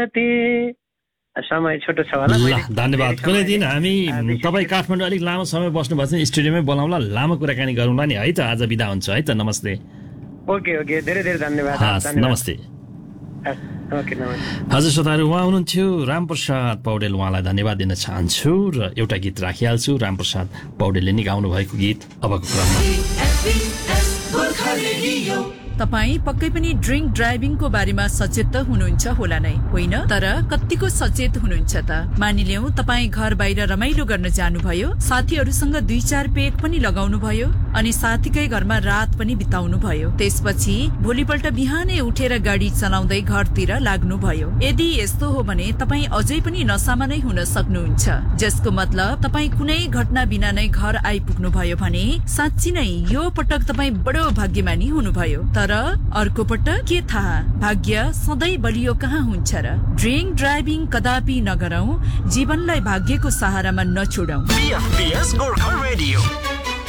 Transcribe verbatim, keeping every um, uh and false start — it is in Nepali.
गते। समय छोटो छ होला। ल धन्यवाद। कुनै दिन हामी तपाईँ काठमाडौँ अलिक लामो समय बस्नु भएको छ स्टुडियोमै बोलाउँला, लामो कुराकानी गरौँला नि है त। आज बिदा हुन्छ है त। नमस्ते। ओके ओके धेरै धेरै धन्यवाद। हस् नमस्ते। ओके नमस्ते। हजुर श्रोताहरू, उहाँ हुनुहुन्थ्यो रामप्रसाद पौडेल। उहाँलाई धन्यवाद दिन चाहन्छु र एउटा गीत राखिहाल्छु। रामप्रसाद पौडेलले नि गाउनु भएको गीत अबको क्रममा। तपाईँ पक्कै पनि ड्रिङ्क ड्राइभिङको बारेमा सचेत त हुनुहुन्छ होला नै, होइन? तर कतिको सचेत हुनुहुन्छ त? मानिलियौं तपाईँ घर बाहिर रमाइलो गर्न जानुभयो, साथीहरूसँग दुई चार पेक पनि लगाउनु भयो अनि साथीकै घरमा रात पनि बिताउनु भयो। त्यसपछि भोलिपल्ट बिहानै उठेर गाडी चलाउँदै घरतिर लाग्नु भयो। यदि यस्तो हो भने तपाईँ अझै पनि नसामा नै हुन सक्नुहुन्छ, जसको मतलब तपाईँ कुनै घटना बिना नै घर आइपुग्नु भयो भने साँच्ची नै यो पटक तपाईँ बडो भाग्यमानी हुनुभयो। तर अर्को पटक के थाहा, भाग्य सधैँ बलियो कहाँ हुन्छ र? ड्रिङ्क ड्राइभिङ कदापि नगरौं, जीवनलाई भाग्यको सहारामा नछोडौं।